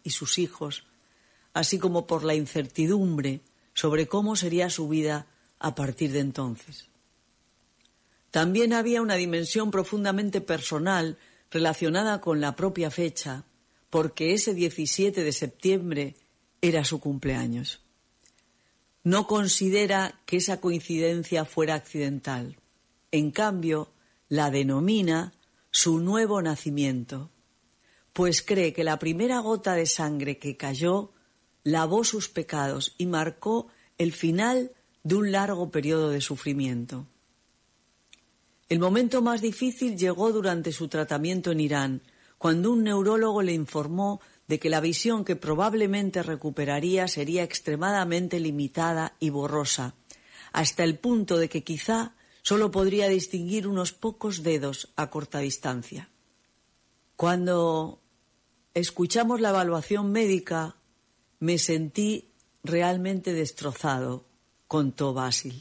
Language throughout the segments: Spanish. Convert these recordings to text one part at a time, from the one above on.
y sus hijos, así como por la incertidumbre sobre cómo sería su vida a partir de entonces. También había una dimensión profundamente personal relacionada con la propia fecha, porque ese 17 de septiembre era su cumpleaños. No considera que esa coincidencia fuera accidental. En cambio, la denomina su nuevo nacimiento, pues cree que la primera gota de sangre que cayó lavó sus pecados y marcó el final de un largo periodo de sufrimiento. El momento más difícil llegó durante su tratamiento en Irán, cuando un neurólogo le informó de que la visión que probablemente recuperaría sería extremadamente limitada y borrosa, hasta el punto de que quizá solo podría distinguir unos pocos dedos a corta distancia. Cuando escuchamos la evaluación médica, me sentí realmente destrozado, contó Basil.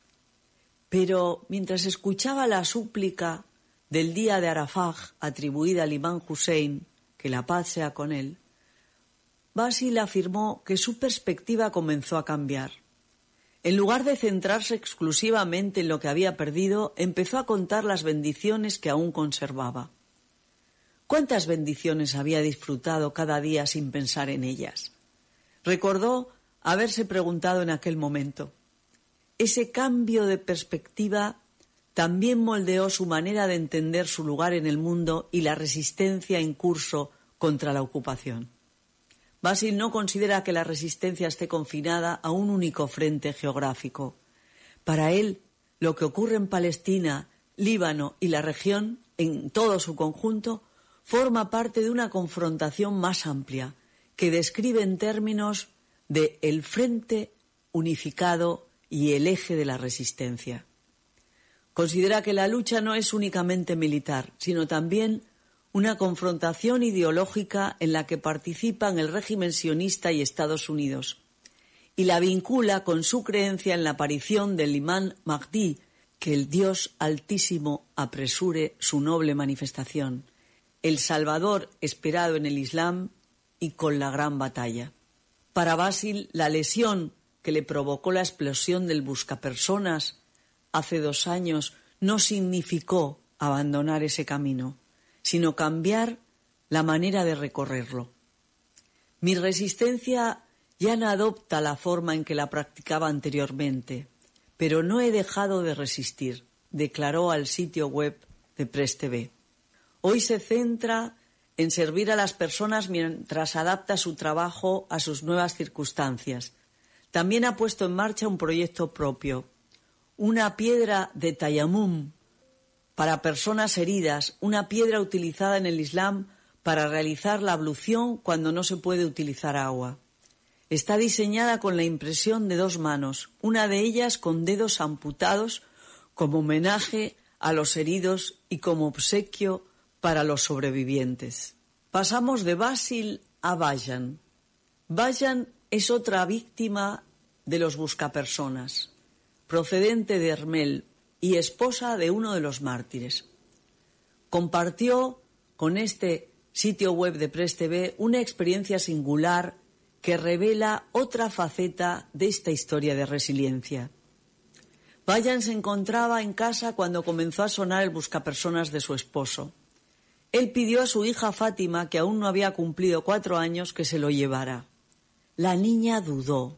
Pero mientras escuchaba la súplica del día de Arafaj atribuida al imán Hussein, que la paz sea con él, Basil afirmó que su perspectiva comenzó a cambiar. En lugar de centrarse exclusivamente en lo que había perdido, empezó a contar las bendiciones que aún conservaba. ¿Cuántas bendiciones había disfrutado cada día sin pensar en ellas? Recordó haberse preguntado en aquel momento. Ese cambio de perspectiva también moldeó su manera de entender su lugar en el mundo y la resistencia en curso contra la ocupación. Basil no considera que la resistencia esté confinada a un único frente geográfico. Para él, lo que ocurre en Palestina, Líbano y la región, en todo su conjunto, forma parte de una confrontación más amplia, que describe en términos de el frente unificado y el eje de la resistencia. Considera que la lucha no es únicamente militar, sino también una confrontación ideológica en la que participan el régimen sionista y Estados Unidos, y la vincula con su creencia en la aparición del imán Mahdi, que el Dios Altísimo apresure su noble manifestación, el Salvador esperado en el Islam y con la gran batalla. Para Basil, la lesión que le provocó la explosión del buscapersonas hace 2 años no significó abandonar ese camino, sino cambiar la manera de recorrerlo. Mi resistencia ya no adopta la forma en que la practicaba anteriormente, pero no he dejado de resistir, declaró al sitio web de Press TV. Hoy se centra en servir a las personas mientras adapta su trabajo a sus nuevas circunstancias. También ha puesto en marcha un proyecto propio, una piedra de tayamum para personas heridas, una piedra utilizada en el Islam para realizar la ablución cuando no se puede utilizar agua. Está diseñada con la impresión de 2 manos, una de ellas con dedos amputados como homenaje a los heridos y como obsequio para los sobrevivientes. Pasamos de Basil a Bajan. Bajan es otra víctima de los buscapersonas, procedente de Hermel y esposa de uno de los mártires. Compartió con este sitio web de Press TV una experiencia singular que revela otra faceta de esta historia de resiliencia. Bajan se encontraba en casa cuando comenzó a sonar el buscapersonas de su esposo. Él pidió a su hija Fátima, que aún no había cumplido 4 años, que se lo llevara. La niña dudó.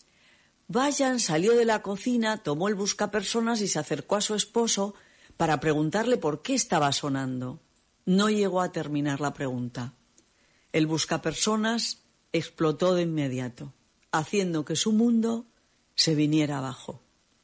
Bajan salió de la cocina, tomó el buscapersonas y se acercó a su esposo para preguntarle por qué estaba sonando. No llegó a terminar la pregunta. El buscapersonas explotó de inmediato, haciendo que su mundo se viniera abajo.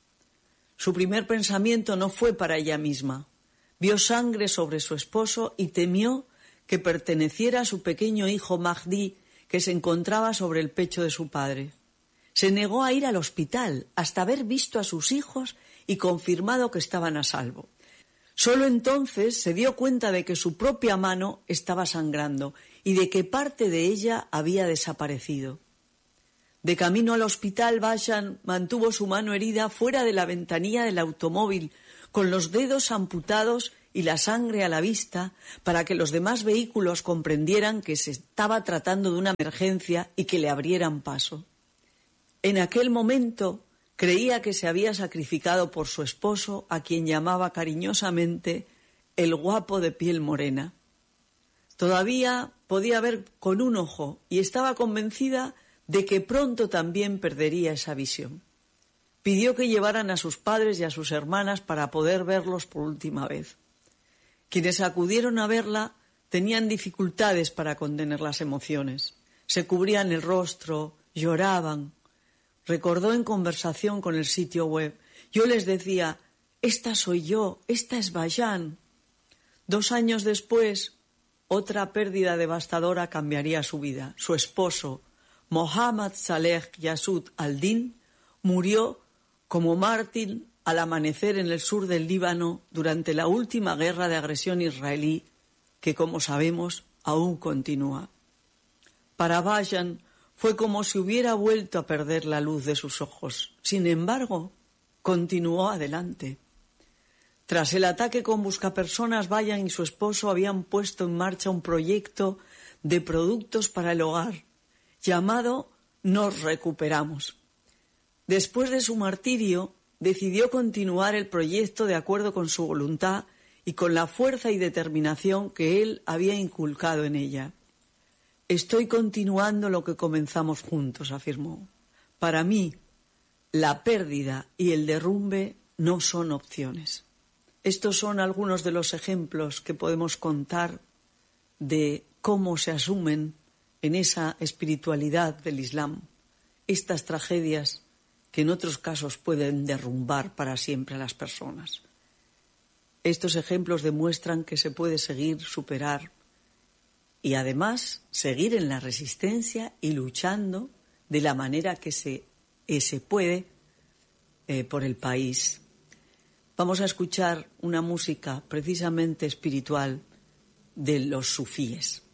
Su primer pensamiento no fue para ella misma. Vio sangre sobre su esposo y temió que perteneciera a su pequeño hijo Mahdi, que se encontraba sobre el pecho de su padre. Se negó a ir al hospital hasta haber visto a sus hijos y confirmado que estaban a salvo. Solo entonces se dio cuenta de que su propia mano estaba sangrando y de que parte de ella había desaparecido. De camino al hospital, Bajan mantuvo su mano herida fuera de la ventanilla del automóvil, con los dedos amputados y la sangre a la vista para que los demás vehículos comprendieran que se estaba tratando de una emergencia y que le abrieran paso. En aquel momento creía que se había sacrificado por su esposo, a quien llamaba cariñosamente el guapo de piel morena. Todavía podía ver con un ojo y estaba convencida de que pronto también perdería esa visión. Pidió que llevaran a sus padres y a sus hermanas para poder verlos por última vez. Quienes acudieron a verla tenían dificultades para contener las emociones. Se cubrían el rostro, lloraban. Recordó en conversación con el sitio web: yo les decía, esta soy yo, esta es Bayan. 2 años después, otra pérdida devastadora cambiaría su vida. Su esposo, Mohammad Saleh Yasud al-Din, murió como mártir al amanecer en el sur del Líbano durante la última guerra de agresión israelí, que, como sabemos, aún continúa. Para Bayan fue como si hubiera vuelto a perder la luz de sus ojos. Sin embargo, continuó adelante. Tras el ataque con buscapersonas, Bayan y su esposo habían puesto en marcha un proyecto de productos para el hogar, llamado Nos Recuperamos. Después de su martirio, decidió continuar el proyecto de acuerdo con su voluntad y con la fuerza y determinación que él había inculcado en ella. Estoy continuando lo que comenzamos juntos, afirmó. Para mí, la pérdida y el derrumbe no son opciones. Estos son algunos de los ejemplos que podemos contar de cómo se asumen en esa espiritualidad del Islam estas tragedias que en otros casos pueden derrumbar para siempre a las personas. Estos ejemplos demuestran que se puede seguir, superar y además seguir en la resistencia y luchando de la manera que se puede por el país. Vamos a escuchar una música precisamente espiritual de los sufíes.